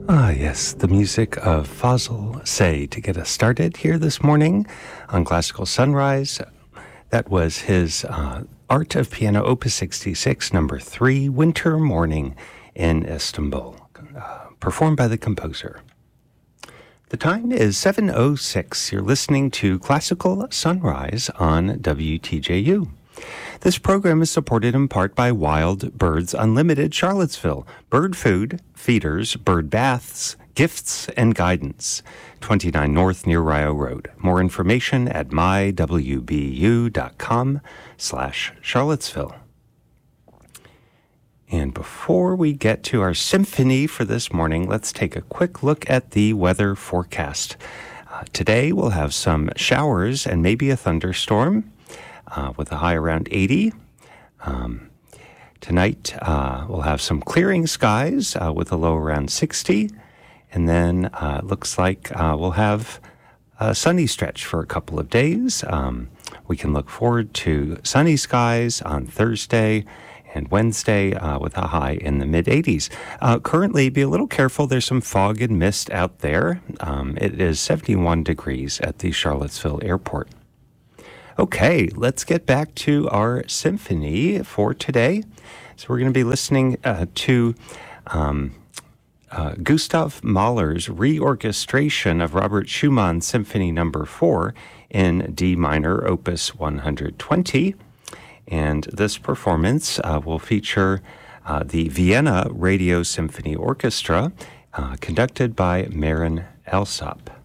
Ah, yes, the music of Fazl Say to get us started here this morning on Classical Sunrise. That was his Art of Piano Opus 66, number 3, Winter Morning in Istanbul, performed by the composer. The time is 7:06. You're listening to Classical Sunrise on WTJU. This program is supported in part by Wild Birds Unlimited Charlottesville. Bird food, feeders, bird baths, gifts, and guidance. 29 North near Rio Road. More information at mywbu.com/Charlottesville. And before we get to our symphony for this morning, let's take a quick look at the weather forecast. Today we'll have some showers and maybe a thunderstorm. With a high around 80. Tonight, we'll have some clearing skies with a low around 60. And then it looks like we'll have a sunny stretch for a couple of days. We can look forward to sunny skies on Thursday and Wednesday with a high in the mid-80s. Currently, be a little careful. There's some fog and mist out there. It is 71 degrees at the Charlottesville airport. Okay, let's get back to our symphony for today. So we're going to be listening to Gustav Mahler's reorchestration of Robert Schumann Symphony No. 4 in D minor, Opus 120. And this performance will feature the Vienna Radio Symphony Orchestra, conducted by Marin Alsop.